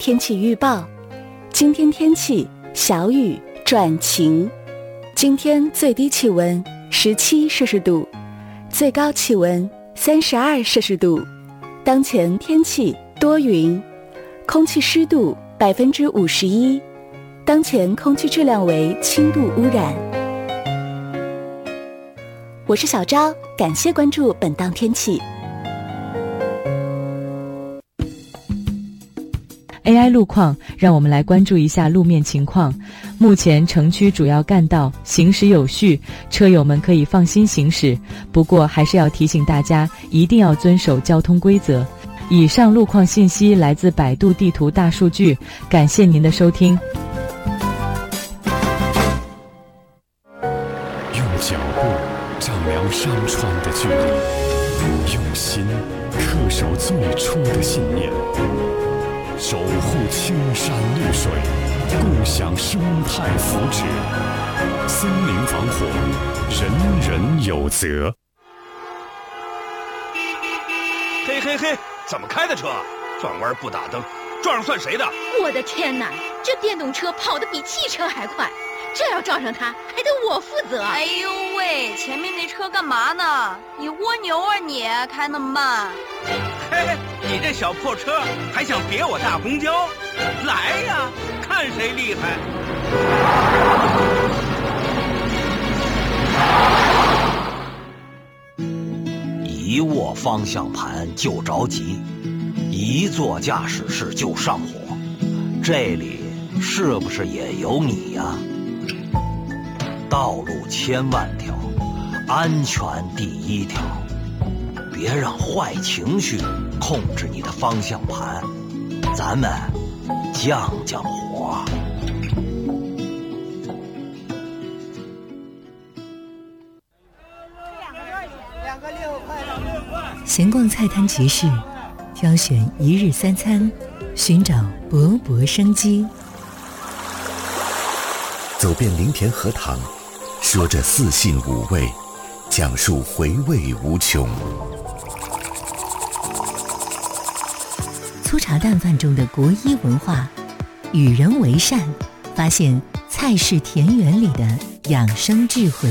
天气预报。今天天气小雨转晴，今天最低气温17摄氏度，最高气温32摄氏度。当前天气多云，空气湿度51%，当前空气质量为轻度污染。我是小昭，感谢关注本档天气。 AI 路况，让我们来关注一下路面情况。目前城区主要干道行驶有序，车友们可以放心行驶。不过还是要提醒大家，一定要遵守交通规则。以上路况信息来自百度地图大数据，感谢您的收听。 用脚步丈量山川的距离，用心恪守最初的信念，守护青山绿水，共享生态福祉。森林防火，人人有责。 嘿嘿嘿，怎么开的车？转弯不打灯，撞上算谁的？ 我的天哪，这电动车跑得比汽车还快，这要撞上它，还得我负责。 哎呦喂，前面那车干嘛呢？你蜗牛啊你，开那么慢。 嘿，你这小破车还想别我大公交？来呀，看谁厉害！ 一握方向盘就着急，一坐驾驶室就上火，这里是不是也有你呀？道路千万条，安全第一条，别让坏情绪控制你的方向盘，咱们降降火。 闲逛菜摊集市，挑选一日三餐，寻找勃勃生机。 走遍林田荷塘，说着四性五味，讲述回味无穷。 粗茶淡饭中的国医文化，与人为善，发现菜市田园里的养生智慧。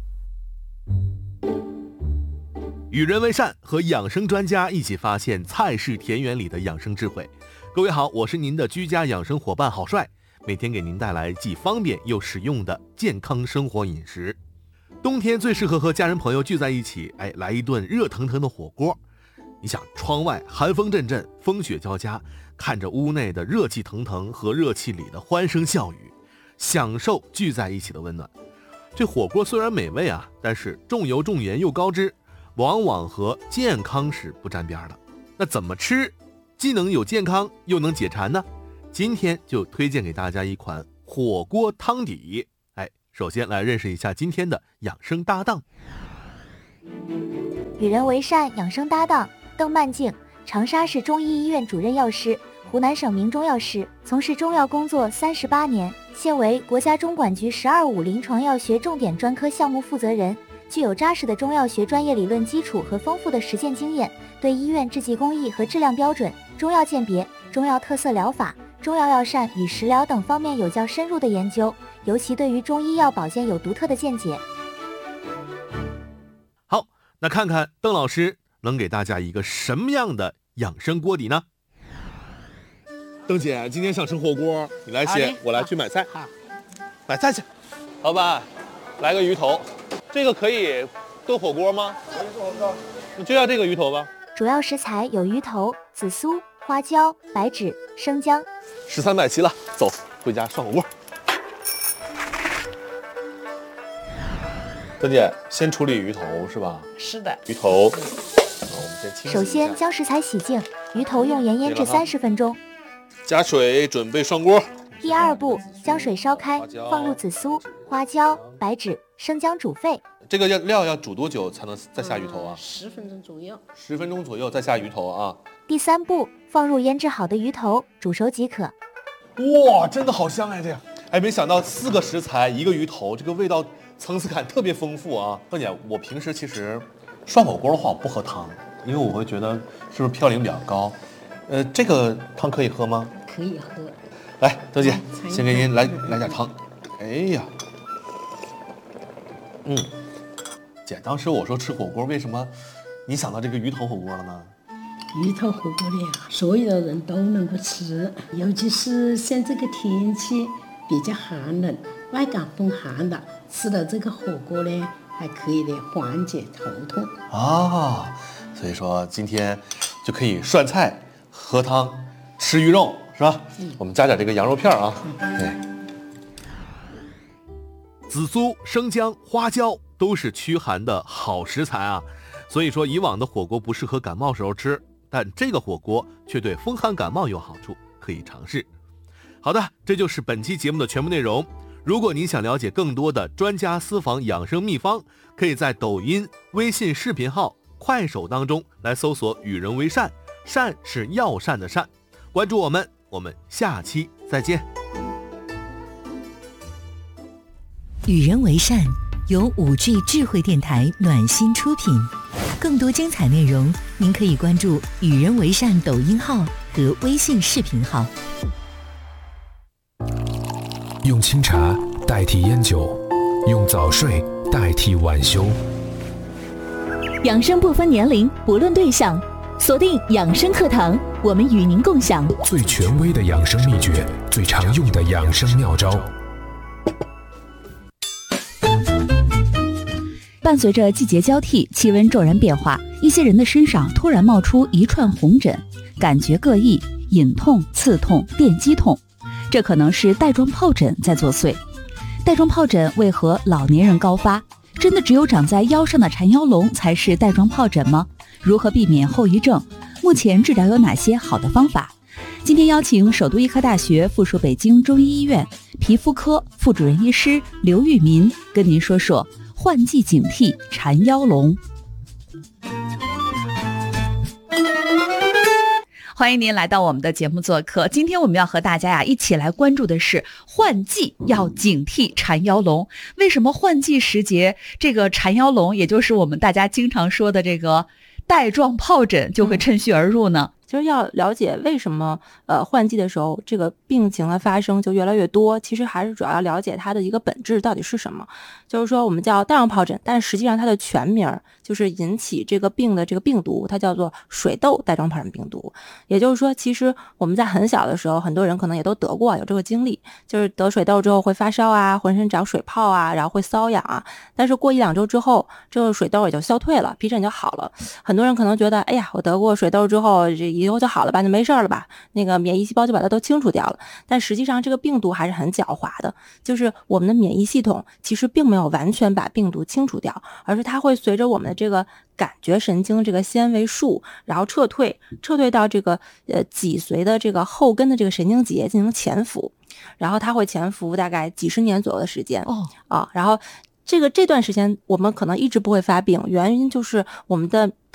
与人为善，和养生专家一起发现菜市田园里的养生智慧。各位好，我是您的居家养生伙伴郝帅，每天给您带来既方便又实用的健康生活饮食。冬天最适合和家人朋友聚在一起，来一顿热腾腾的火锅。你想，窗外寒风阵阵，风雪交加，看着屋内的热气腾腾和热气里的欢声笑语，享受聚在一起的温暖。这火锅虽然美味啊，但是重油重盐又高脂，往往和健康是不沾边的。那怎么吃既能有健康又能解馋呢？今天就推荐给大家一款火锅汤底。首先来认识一下今天的养生搭档。 与人为善养生搭档邓曼静，长沙市中医医院主任药师，湖南省名中药师，从事中药工作38年，现为国家中管局“12.5”临床药学重点专科项目负责人，具有扎实的中药学专业理论基础和丰富的实践经验，对医院制剂工艺和质量标准、中药鉴别、中药特色疗法、中药药膳与食疗等方面有较深入的研究，尤其对于中医药保健有独特的见解。 好，那看看邓老师能给大家一个什么样的养生锅底呢？邓姐，今天想吃火锅，你来切，我来去买菜。买菜去。老板，来个鱼头，这个可以炖火锅吗？可以炖火锅。那就要这个鱼头吧。 主要食材有鱼头、紫苏、花椒、白芷、生姜。 13买齐了，走，回家涮火锅。邓姐，先处理鱼头是吧？ 是的。 鱼头，我们先清洗一下。 首先将食材洗净，鱼头用盐腌制30分钟。 加水，准备涮锅。 第二步，将水烧开，放入紫苏、花椒、白芷、生姜煮沸。 这个料要煮多久才能再下鱼头啊 ？10分钟左右。 10分钟左右再下鱼头啊。 第三步，放入腌制好的鱼头，煮熟即可。 哇，真的好香哎，这个。没想到4个食材1个鱼头，这个味道层次感特别丰富啊。邓姐，我平时其实涮火锅的话我不喝汤，因为我会觉得是不是嘌呤比较高。 这个汤可以喝吗？ 可以喝。 来，周姐，先给您来点汤。哎呀，姐，当时我说吃火锅，为什么你想到这个鱼头火锅了呢？ 鱼头火锅的呀，所有的人都能够吃，尤其是像这个天气比较寒冷，外感风寒的，吃了这个火锅呢，还可以的缓解头痛啊。所以说今天就可以涮菜、喝汤、吃鱼肉，是吧？我们加点这个羊肉片啊。对，紫苏、生姜、花椒都是驱寒的好食材啊。所以说以往的火锅不适合感冒时候吃，但这个火锅却对风寒感冒有好处，可以尝试。好的，这就是本期节目的全部内容。如果您想了解更多的专家私房养生秘方，可以在抖音、微信视频号、快手当中来搜索与人为善，善是药膳的善，关注我们，我们下期再见。 与人为善由5G 智慧电台暖心出品，更多精彩内容您可以关注与人为善抖音号和微信视频号。 用清茶代替烟酒，用早睡代替晚休。 养生不分年龄，不论对象，锁定养生课堂，我们与您共享最权威的养生秘诀，最常用的养生妙招。 伴随着季节交替，气温骤然变化，一些人的身上突然冒出一串红疹，感觉各异，隐痛、刺痛、电击痛，这可能是带状疱疹在作祟。带状疱疹为何老年人高发？真的只有长在腰上的缠腰龙才是带状疱疹吗？如何避免后遗症？目前治疗有哪些好的方法？今天邀请首都医科大学附属北京中医医院皮肤科副主任医师刘玉民跟您说说换季警惕缠腰龙。欢迎您来到我们的节目做客。今天我们要和大家一起来关注的是换季要警惕缠腰龙。为什么换季时节这个缠腰龙，也就是我们大家经常说的这个带状疱疹就会趁虚而入呢？ 其实要了解为什么换季的时候这个病情的发生就越来越多，其实还是主要了解它的一个本质到底是什么。就是说我们叫带状疱疹，但实际上它的全名就是引起这个病的这个病毒，它叫做水痘带状疱疹病毒。也就是说其实我们在很小的时候，很多人可能也都得过，有这个经历，就是得水痘之后会发烧啊，浑身长水泡啊，然后会瘙痒啊，但是过1-2周之后这个水痘也就消退了，皮疹就好了。很多人可能觉得哎呀，我得过水痘之后这以后就好了吧，就没事了吧，那个免疫细胞就把它都清除掉了。但实际上这个病毒还是很狡猾的，就是我们的免疫系统其实并没有完全把病毒清除掉，而是它会随着我们的这个感觉神经这个纤维束，然后撤退到这个脊髓的这个后根的这个神经节进行潜伏，然后它会潜伏大概几十年左右的时间然后这段时间我们可能一直不会发病，原因就是我们的